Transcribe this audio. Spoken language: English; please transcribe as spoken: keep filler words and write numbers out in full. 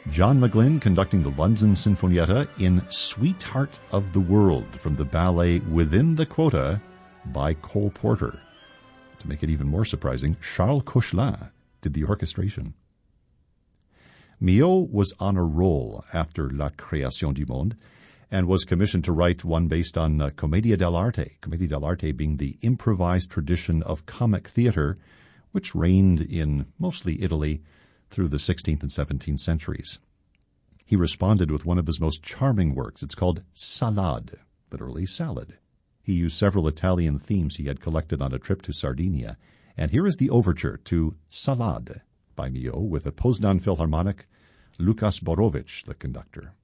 John McGlynn conducting the London Sinfonietta in Sweetheart of the World from the ballet Within the Quota by Cole Porter. To make it even more surprising, Charles Cochelin did the orchestration. Milhaud was on a roll after La Création du Monde and was commissioned to write one based on uh, Commedia dell'arte, Commedia dell'arte being the improvised tradition of comic theater, which reigned in mostly Italy through the sixteenth and seventeenth centuries. He responded with one of his most charming works. It's called Salade, literally salad. He used several Italian themes he had collected on a trip to Sardinia, and here is the overture to Salade by Milhaud with a Poznan Philharmonic, Lukas Borowicz, the conductor.